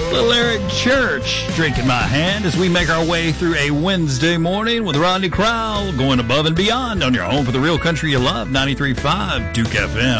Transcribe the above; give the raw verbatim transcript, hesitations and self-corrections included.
Little Eric Church, drinking my hand as we make our way through a Wednesday morning with Rodney Crowell, going above and beyond on your home for the real country you love, ninety-three point five Duke F M.